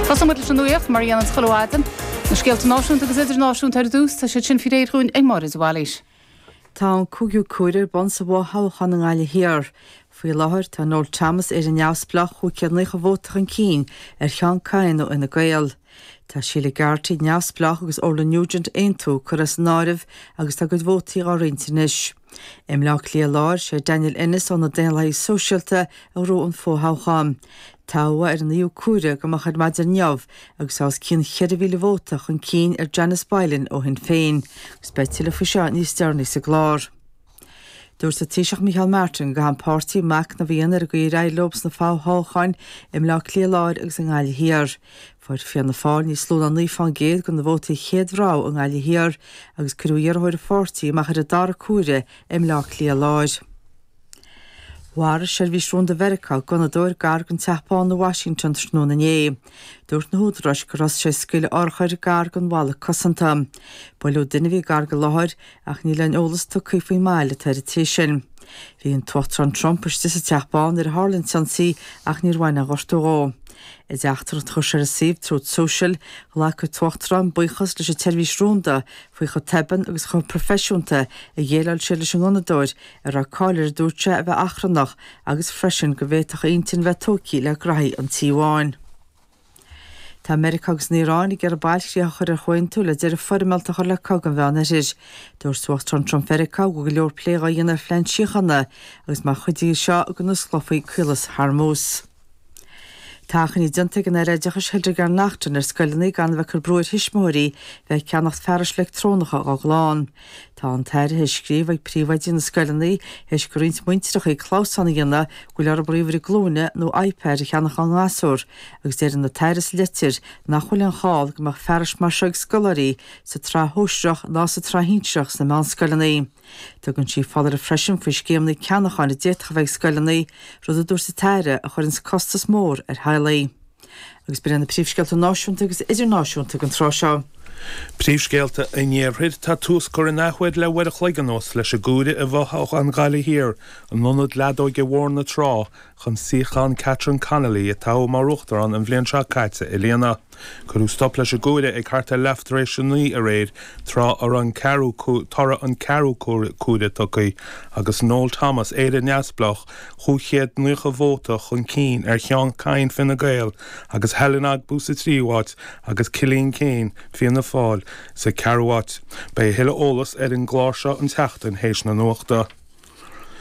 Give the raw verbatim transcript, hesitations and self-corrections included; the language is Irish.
Tásam san nuocht mar an choáan na scéalta náisiúnta agus idir náisiúnta ar dús tá sé sin fi réún ag mar is bháis. Tá cúgiú cuaidir bon sa bhthchan an gáile hiar. Fuoi láthir tá Noel Thomas ar an neamsplach chu ceanna go bhótach an cín ar chean caiin ó ina gael. Tá Sheila Garty neamsplach agus Orla Nugent aontú chur as náibh agus tá go bhótaí á rintinis. Im lech lí láir sé Daniel Innes ó na déalaí sosialta a ró an fóthchan. Táha ar an íú cuaire go machchad maidir neamh agus ás cín cheadhíle bhótach an cín ar Janice Bailin ó hin féin, gus beitiile fa seo níos dearna sa glár. Dúir sa Taoiseach Michael Martin go an pártaí Mac na bhíon ar go raidlobs na fáthcháin im lech lí láir agus an gáile hiar. Fuair fianna fáil níos sló an lífán géad gon na bhótaí chéadhrá an gáile hiar agus cruúar a fórtaí machchad a dar cuaire im lech lí láir. War sé bhí srúnda Verica gona dóir gargan teapáin na Washington snú na né. Dúirt na húdrais go ras sé scuile orchair gargan bhla cosanta. Bailú duine bhí garga láthir ach ní lein ólas tú cuifaí máile tar sin. Bhí an tuachtar Trump is sa teapáin ar Harlan Sansaí ach níor bhaine ghortúrá. Is eachtar chu sé a sib trúd social le go tuachtar an buchas leis a tervís rúnda faoi chu teban agus chu profisiúnta a dhéalail sé leis an gonadóir ar a cáilir dúirte a bheith achrannach agus freisin go bhéach aontain bheith tócaí le graí an tíháin. Tá America agus na Iráin ag ar a bailsí a chur ar chuin tú le deidir formalta chu le cogan bheanna riis. Dúir suachtar Trump Verica go go leor pléga dhéanamh flein síochanna agus má chudí seo a go na sclofaí cuilas Harmós. Táchan í dinta gan réideachas heidir gar nachtain ar scoilnaí gan bheith chu brúir hismóirí bheith ceannacht fearas electrónacha á gláán. Tá an teir hiscríomh ag príomhaidí na scoilnaí his go rint muinteach ag chlásanna dhéanana go lear bríomhar glúine nó iPad a cheannach an glasúr agus déir na teiras litir nachhfuil an cháil go mar fearas mar seag scoilarí sa trá hóisteach ná sa trá hínseach na meán scoilnaí. Tugann sí fáidir a freisin faoi scéamnaí ceannacháin na déitcha bheith scoilnaí rud a dúir sa teire a chuirn sa costas mór ar Hailí. Agus bíann na príomhscéalta náisiúnta agus idirnáisiúnta an trá seo. Príomhscéalta a nnéamhrid tá tús gur an nachhuiid le bhfuir a chléigeanós leis a gúide a bhthach an gáile hir an nonad ledóig go bhór na trá chun síchan Catherine Connolly a tá mar ruachtar an an bhliain seo caite i léana. Curú stop leis a gúide ag carta leftrééis ní a réid trá ar an carú tora an carú cúide tucaí agus Noel Thomas éidir neasblach chuchéad nucha bhóta chun cín ar chean cain fin na gael agus Helenag búsa tríháit agus Cilín Céin fion na fáil sa carúhat. Bei hiile ólas ar an gláir seo an teachtain héis na nuachta.